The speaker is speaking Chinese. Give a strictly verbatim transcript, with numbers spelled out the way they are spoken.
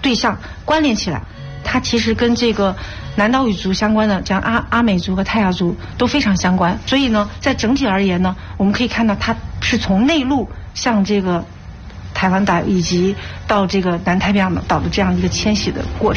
对象关联起来，它其实跟这个南岛语族相关的，像阿阿美族和泰雅族都非常相关。所以呢，在整体而言呢，我们可以看到它是从内陆向这个台湾岛以及到这个南太平洋岛的这样一个迁徙的过程。